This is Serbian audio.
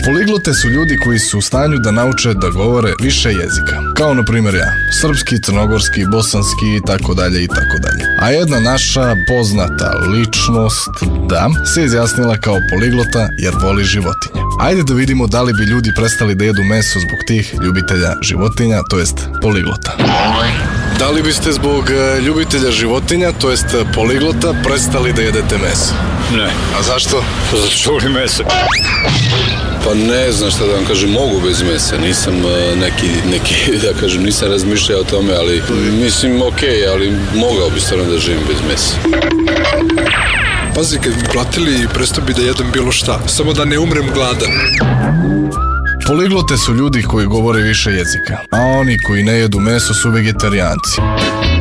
Poliglote su ljudi koji su u stanju da nauče da govore više jezika. Kao na primjer ja. Srpski, crnogorski, bosanski i tako dalje i tako dalje. A jedna naša poznata ličnost, da, se izjasnila kao poliglota jer voli životinje. Ajde da vidimo da li bi ljudi prestali da jedu meso zbog tih ljubitelja životinja, to jest poliglota. Da li biste zbog ljubitelja životinja, to jest poliglota, prestali da jedete meso? Ne. A zašto? Zato što volim meso. Pa ne znam šta da vam kažem, mogu bez mesa, nisam neki, da kažem, nisam razmišljao o tome, ali mislim okej, ali mogao bi stvarno da živim bez mesa. Pazi, kad bi platili, prestao bi da jedem bilo šta, samo da ne umrem gladan. Poliglote su ljudi koji govore više jezika, a oni koji ne jedu meso su vegetarijanci.